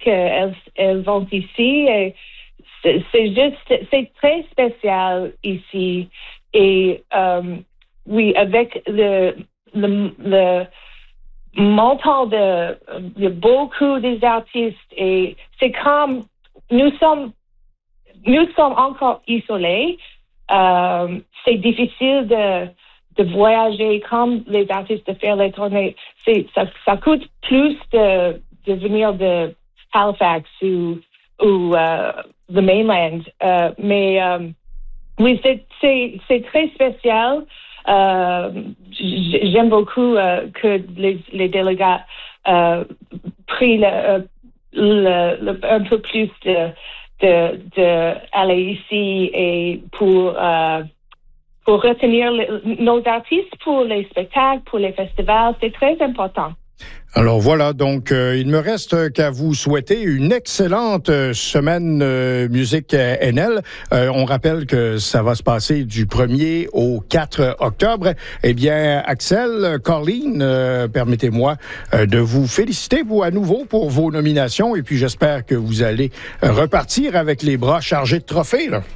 qu'elles vont ici. Et c'est très spécial ici. Et oui, avec le montant il y a beaucoup des artistes et c'est comme nous sommes encore isolés. C'est difficile de voyager comme les artistes, de faire les tournées. Ça coûte plus de venir de Halifax ou the mainland. Mais oui, c'est très spécial. J'aime beaucoup que les délégats pris un peu plus de aller ici et pour retenir nos artistes pour les spectacles, pour les festivals. C'est très important. Alors voilà, donc il me reste qu'à vous souhaiter une excellente semaine musique NL. On rappelle que ça va se passer du 1er au 4 octobre. Eh bien, Axel, Colleen, permettez-moi de vous féliciter, vous, à nouveau pour vos nominations. Et puis, j'espère que vous allez repartir avec les bras chargés de trophées, là.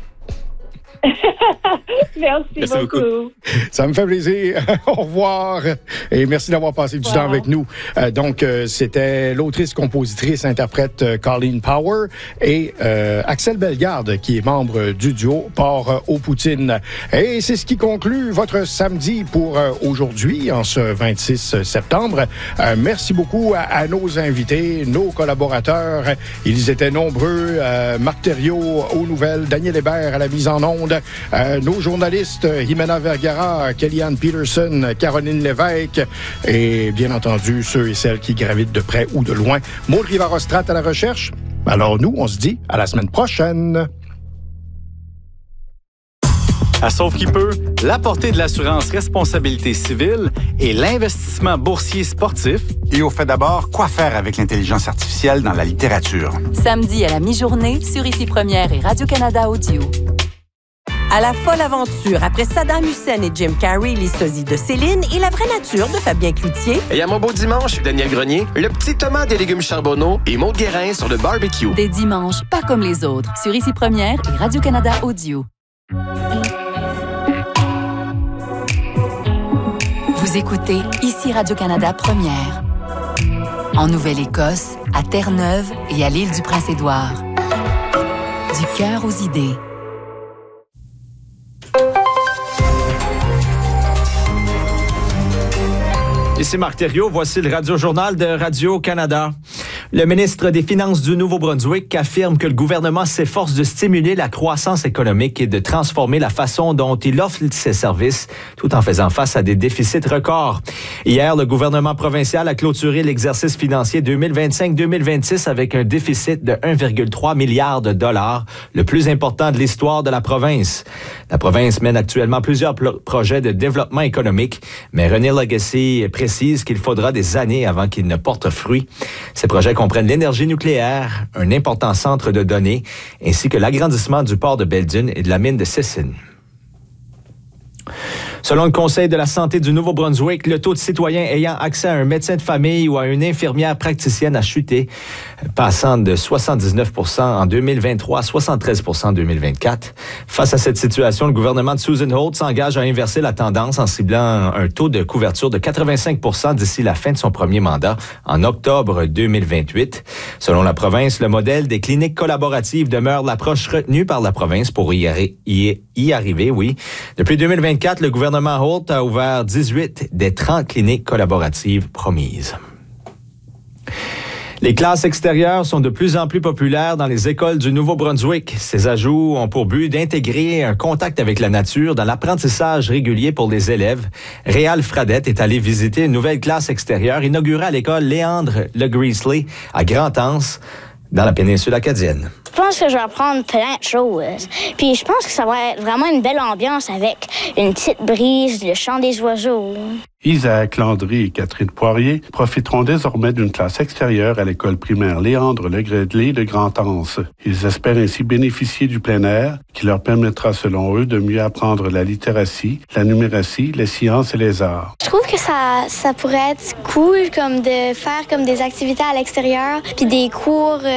Merci beaucoup. Ça me fait plaisir. Au revoir. Et merci d'avoir passé du temps avec nous. Donc, c'était l'autrice, compositrice, interprète Colleen Power et Axel Bellegarde, qui est membre du duo Port aux Poutines. Et c'est ce qui conclut votre samedi pour aujourd'hui, en ce 26 septembre. Merci beaucoup à nos invités, nos collaborateurs. Ils étaient nombreux. Marc Thériault aux nouvelles, Daniel Hébert à la mise en onde. Nos journalistes, Jimena Vergara, Kellyanne Peterson, Caroline Lévesque et bien entendu ceux et celles qui gravitent de près ou de loin. Maud Rivard-Ostrat à la recherche. Alors nous, on se dit à la semaine prochaine. À Sauve qui peut, la portée de l'assurance responsabilité civile et l'investissement boursier sportif. Et au fait d'abord, quoi faire avec l'intelligence artificielle dans la littérature? Samedi à la mi-journée sur Ici Première et Radio-Canada Audio. À la folle aventure, après Saddam Hussein et Jim Carrey, les sosies de Céline et la vraie nature de Fabien Cloutier. Et à mon beau dimanche, Daniel Grenier, le petit tomate des légumes charbonneaux et Maud Guérin sur le barbecue. Des dimanches pas comme les autres sur Ici Première et Radio-Canada Audio. Vous écoutez Ici Radio-Canada Première. En Nouvelle-Écosse, à Terre-Neuve et à l'île du Prince-Édouard. Du cœur aux idées. Ici Marc Thériault, voici le Radio-Journal de Radio-Canada. Le ministre des Finances du Nouveau-Brunswick affirme que le gouvernement s'efforce de stimuler la croissance économique et de transformer la façon dont il offre ses services, tout en faisant face à des déficits records. Hier, le gouvernement provincial a clôturé l'exercice financier 2025-2026 avec un déficit de 1,3 milliard de dollars, le plus important de l'histoire de la province. La province mène actuellement plusieurs projets de développement économique, mais René Legacy précise qu'il faudra des années avant qu'ils ne portent fruit. Ces projets comprennent l'énergie nucléaire, un important centre de données, ainsi que l'agrandissement du port de Belle-Dune et de la mine de Sissin. Selon le Conseil de la santé du Nouveau-Brunswick, le taux de citoyens ayant accès à un médecin de famille ou à une infirmière praticienne a chuté, passant de 79 % en 2023 à 73 % en 2024. Face à cette situation, le gouvernement de Susan Holt s'engage à inverser la tendance en ciblant un taux de couverture de 85 % d'ici la fin de son premier mandat, en octobre 2028. Selon la province, le modèle des cliniques collaboratives demeure l'approche retenue par la province pour y arriver, oui. Depuis 2024, le gouvernement Holt a ouvert 18 des 30 cliniques collaboratives promises. Les classes extérieures sont de plus en plus populaires dans les écoles du Nouveau-Brunswick. Ces ajouts ont pour but d'intégrer un contact avec la nature dans l'apprentissage régulier pour les élèves. Réal Fradette est allé visiter une nouvelle classe extérieure inaugurée à l'école Léandre Le Greasley à Grand-Anse, dans la péninsule acadienne. Je pense que je vais apprendre plein de choses. Puis je pense que ça va être vraiment une belle ambiance avec une petite brise, le chant des oiseaux. Isaac Landry et Catherine Poirier profiteront désormais d'une classe extérieure à l'école primaire Léandre Le Greasley de Grand-Anse. Ils espèrent ainsi bénéficier du plein air qui leur permettra, selon eux, de mieux apprendre la littératie, la numératie, les sciences et les arts. Je trouve que ça pourrait être cool comme de faire comme des activités à l'extérieur puis des cours